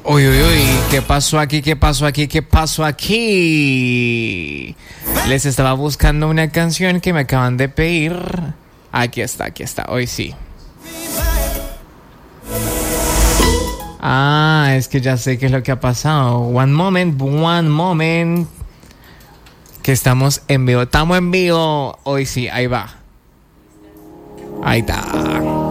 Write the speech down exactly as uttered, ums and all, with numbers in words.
Uy, uy, uy, ¿qué pasó aquí? ¿Qué pasó aquí? ¿Qué pasó aquí? Les estaba buscando una canción que me acaban de pedir. Aquí está, aquí está, hoy sí. Ah, es que ya sé qué es lo que ha pasado. One moment, one moment. Que estamos en vivo, estamos en vivo. Hoy sí, ahí va. Ahí está.